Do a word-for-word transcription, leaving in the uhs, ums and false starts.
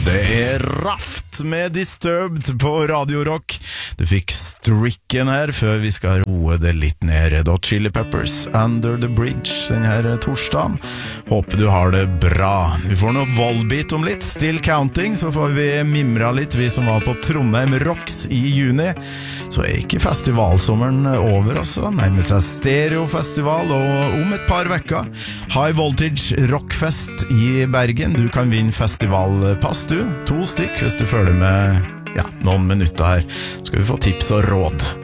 Det er Raft med Disturbed på Radio Rock. Du fikk Stricken her før vi skal roe det litt ned. Red Hot Chili Peppers, Under the Bridge, den her torsdagen. Håper du har det bra. Vi får noe Volbeat om litt, Still Counting, så får vi mimra litt, vi som var på Trondheim Rocks i juni. Så er ikke festivalsommeren over, altså. Nærmer seg Stereofestival, og om et par vekker High Voltage Rockfest i Bergen. Du kan vinne festivalpass, du. To stykk, hvis du følger med ja, noen minutter her. Skal vi få tips og råd.